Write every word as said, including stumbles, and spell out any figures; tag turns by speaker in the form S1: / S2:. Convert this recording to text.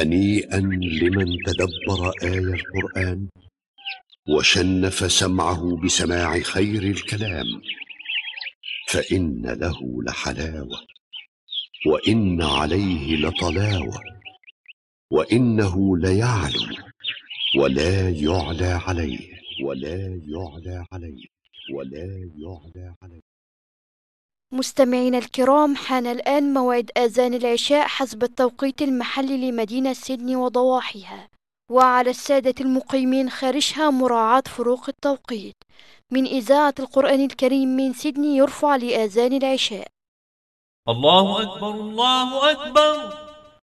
S1: هنيئا لمن تدبر آي القرآن وشنف سمعه بسماع خير الكلام، فإن له لحلاوة وإن عليه لطلاوة، وإنه ليعلو ولا يعلى عليه ولا يعلى عليه ولا يعلى عليه.
S2: مستمعينا الكرام، حان الآن موعد آذان العشاء حسب التوقيت المحلي لمدينة سيدني وضواحيها، وعلى السادة المقيمين خارجها مراعاة فروق التوقيت. من إذاعة القرآن الكريم من سيدني يرفع لآذان العشاء.
S3: الله أكبر الله أكبر.